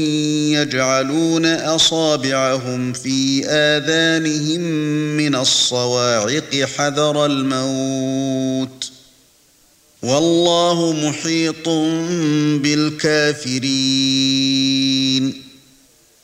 يجعلون أصابعهم في آذانهم من الصواعق حذر الموت والله محيط بالكافرين